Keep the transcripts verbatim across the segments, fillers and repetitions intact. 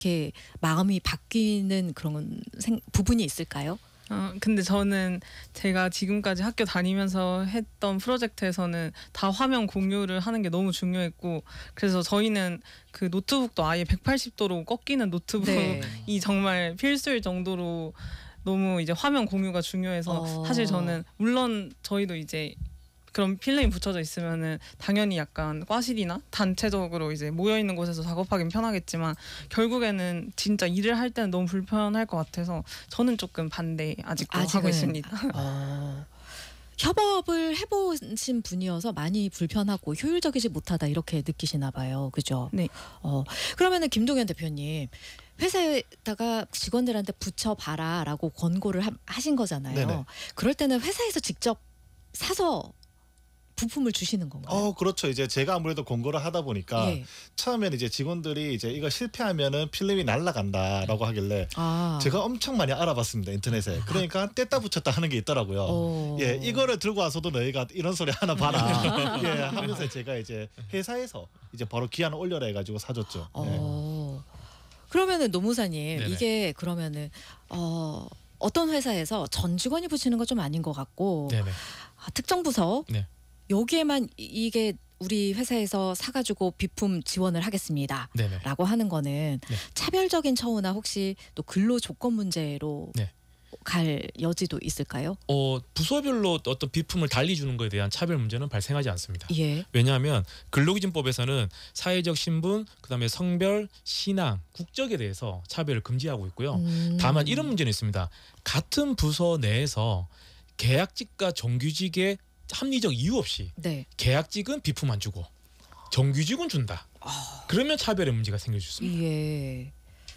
이렇게 마음이 바뀌는 그런 생, 부분이 있을까요? 어, 근데 저는 제가 지금까지 학교 다니면서 했던 프로젝트에서는 다 화면 공유를 하는 게 너무 중요했고, 그래서 저희는 그 노트북도 아예 백팔십 도로 꺾이는 노트북이 네. 정말 필수일 정도로 너무 이제 화면 공유가 중요해서 어. 사실 저는 물론 저희도 이제 그런 필름이 붙여져 있으면은 당연히 약간 과실이나 단체적으로 이제 모여 있는 곳에서 작업하긴 편하겠지만 결국에는 진짜 일을 할 때는 너무 불편할 것 같아서 저는 조금 반대 아직도 아직은. 하고 있습니다. 어, 협업을 해보신 분이어서 많이 불편하고 효율적이지 못하다 이렇게 느끼시나 봐요. 그죠? 네. 어, 그러면은 김동현 대표님 회사에다가 직원들한테 붙여봐라라고 권고를 하, 하신 거잖아요. 네네. 그럴 때는 회사에서 직접 사서 부품을 주시는 건가요? 어 그렇죠. 이제 제가 아무래도 공고를 하다 보니까 예. 처음에는 이제 직원들이 이제 이거 실패하면은 필름이 날아간다라고 하길래 아. 제가 엄청 많이 알아봤습니다, 인터넷에. 그러니까 뗐다 붙였다 하는 게 있더라고요. 어. 예, 이거를 들고 와서도 너희가 이런 소리 하나 봐라. 예, 하면서 제가 이제 회사에서 이제 바로 기한 올려라 해가지고 사줬죠. 예. 어. 그러면은 노무사님 네네. 이게 그러면은 어. 어떤 회사에서 전 직원이 붙이는 건 좀 아닌 것 같고 네네. 아, 특정 부서 네. 여기에만 이- 이게 우리 회사에서 사가지고 비품 지원을 하겠습니다. 네네. 라고 하는 거는 네. 차별적인 처우나 혹시 또 근로 조건 문제로 네. 갈 여지도 있을까요? 어, 부서별로 어떤 비품을 달리 주는 것에 대한 차별 문제는 발생하지 않습니다. 예. 왜냐하면 근로기준법에서는 사회적 신분, 그다음에 성별, 신앙, 국적에 대해서 차별을 금지하고 있고요. 음. 다만 이런 문제는 있습니다. 같은 부서 내에서 계약직과 정규직의 합리적 이유 없이 네. 계약직은 비품 안 주고 정규직은 준다. 그러면 차별의 문제가 생길 수 있습니다. 예.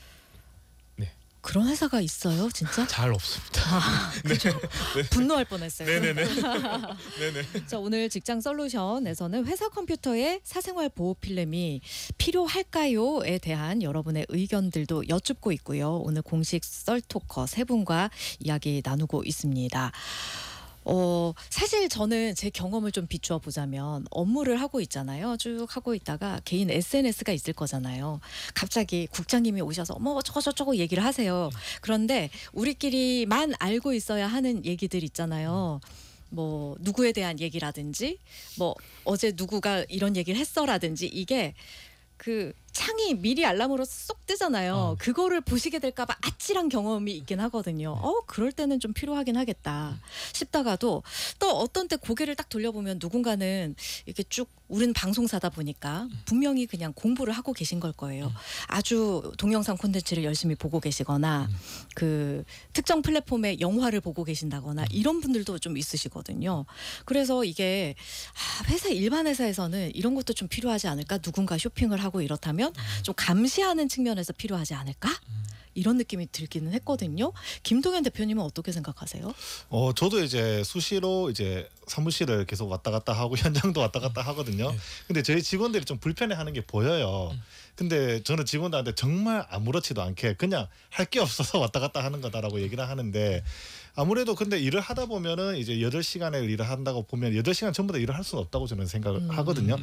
네. 그런 회사가 있어요, 진짜? 잘 없습니다. 아, 그렇죠. 분노할 뻔했어요. 네네네. 네네. 자, 오늘 직장 솔루션에서는 회사 컴퓨터에 사생활 보호 필름이 필요할까요?에 대한 여러분의 의견들도 여쭙고 있고요. 오늘 공식 썰토커 세 분과 이야기 나누고 있습니다. 어, 사실 저는 제 경험을 좀 비추어 보자면 업무를 하고 있잖아요. 쭉 하고 있다가 개인 에스엔에스가 있을 거잖아요. 갑자기 국장님이 오셔서 뭐 저거 저거 얘기를 하세요. 그런데 우리끼리만 알고 있어야 하는 얘기들 있잖아요. 뭐 누구에 대한 얘기라든지 뭐 어제 누구가 이런 얘기를 했어라든지 이게 그 창이 미리 알람으로 쏙 뜨잖아요. 어. 그거를 보시게 될까봐 아찔한 경험이 있긴 하거든요. 어 그럴 때는 좀 필요하긴 하겠다 싶다가도 또 어떤 때 고개를 딱 돌려보면 누군가는 이렇게 쭉 우리는 방송사다 보니까 분명히 그냥 공부를 하고 계신 걸 거예요. 아주 동영상 콘텐츠를 열심히 보고 계시거나 그 특정 플랫폼의 영화를 보고 계신다거나 이런 분들도 좀 있으시거든요. 그래서 이게 아, 회사 일반 회사에서는 이런 것도 좀 필요하지 않을까? 누군가 쇼핑을 하고 이렇다면 좀 감시하는 측면에서 필요하지 않을까? 이런 느낌이 들기는 했거든요. 김동현 대표님은 어떻게 생각하세요? 어 저도 이제 수시로 이제 사무실을 계속 왔다 갔다 하고 현장도 왔다 갔다 하거든요. 네. 근데 저희 직원들이 좀 불편해하는 게 보여요. 근데 저는 직원들한테 정말 아무렇지도 않게 그냥 할 게 없어서 왔다 갔다 하는 거다라고 얘기를 하는데 아무래도 근데 일을 하다 보면은 이제 여덟 시간을 일을 한다고 보면 여덟 시간 전부 다 일을 할 수는 없다고 저는 생각을 음. 하거든요.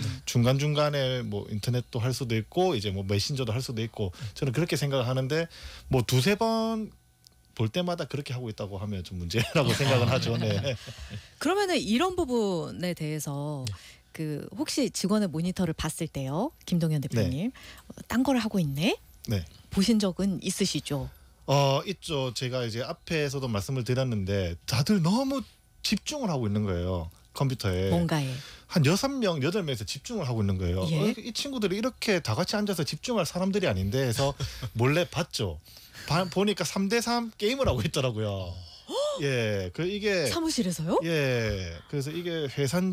중간중간에 뭐 인터넷도 할 수도 있고 이제 뭐 메신저도 할 수도 있고 저는 그렇게 생각을 하는데 뭐 두세 번 볼 때마다 그렇게 하고 있다고 하면 좀 문제라고 생각을 하죠. 네. 그러면은 이런 부분에 대해서 그 혹시 직원의 모니터를 봤을 때요, 김동현 대표님, 어, 딴 걸 하고 있네? 네. 보신 적은 있으시죠? 어 있죠. 제가 이제 앞에서도 말씀을 드렸는데 다들 너무 집중을 하고 있는 거예요. 컴퓨터에. 뭔가에. 한 여섯 명, 여덟 명에서 집중을 하고 있는 거예요. 예? 어, 이 친구들이 이렇게 다 같이 앉아서 집중할 사람들이 아닌데 해서 몰래 봤죠. 봐, 보니까 삼 대 삼 게임을 하고 있더라고요. 예, 그 이게 사무실에서요? 예, 그래서 이게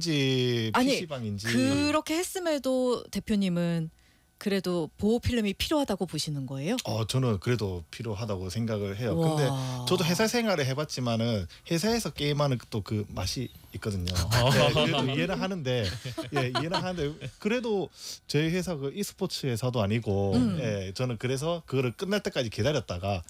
회사인지 아니, 피시방인지 그렇게 했음에도 대표님은 그래도 보호 필름이 필요하다고 보시는 거예요? 어 저는 그래도 필요하다고 생각을 해요. 와. 근데 저도 회사 생활을 해봤지만은 회사에서 게임하는 또 그 맛이 있거든요. 네, 그래도 이해는 하는데 예 이해는 하는데 그래도 저희 회사 그 e스포츠 회사도 아니고 음. 예 저는 그래서 그거를 끝날 때까지 기다렸다가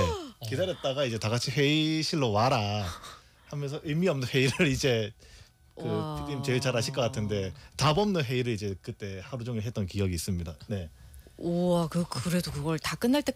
예 기다렸다가 이제 다 같이 회의실로 와라 하면서 의미 없는 회의를 이제 그 와. 피디님 제일 잘 아실 것 같은데 답 없는 회의를 이제 그때 하루 종일 했던 기억이 있습니다. 네. 우와, 그 그래도 그걸 다 끝날